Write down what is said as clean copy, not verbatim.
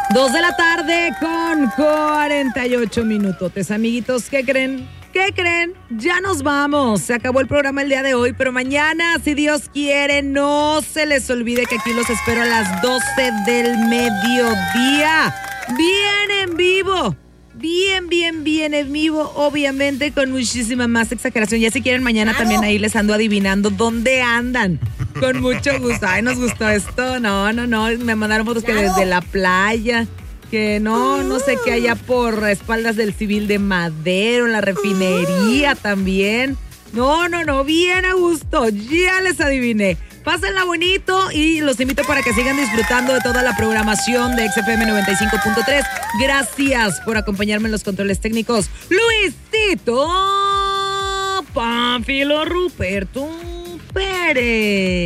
2 de la tarde con 48 minutotes, amiguitos. ¿Qué creen? ¿Qué creen? Ya nos vamos. Se acabó el programa el día de hoy, pero mañana, si Dios quiere, no se les olvide que aquí los espero a las 12 del mediodía. Bien en vivo. Bien en vivo, obviamente con muchísima más exageración. Ya si quieren mañana también ahí les ando adivinando dónde andan. Con mucho gusto. Ay, nos gustó esto. No. Me mandaron fotos que desde la playa, que no sé qué allá por espaldas del Civil de Madero, la refinería también. No, bien a gusto. Ya les adiviné. Pásenla bonito y los invito para que sigan disfrutando de toda la programación de XFM 95.3. Gracias por acompañarme en los controles técnicos. Luisito Pánfilo Ruperto Pérez.